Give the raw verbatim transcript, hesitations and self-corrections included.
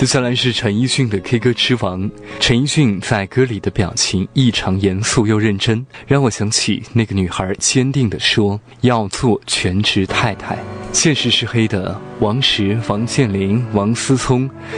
接下来是陈奕迅的 K 歌之王。陈奕迅在歌里的表情异常严肃又认真，让我想起那个女孩坚定地说要做全职太太。现实是黑的，王石、王健林、王思聪